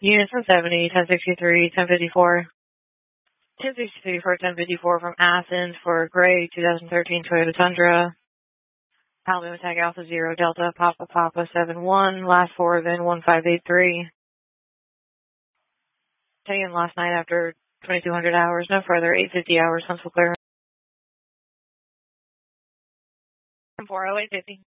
Units 170, 1063, 1054. 1063 for 1054 from Athens for gray 2013 Toyota Tundra. Alabama tag Alpha 0 Delta Papa Papa 71. Last four then 1583. Taken last night after 2200 hours. No further. 850 hours. Huntsville clear. 40850.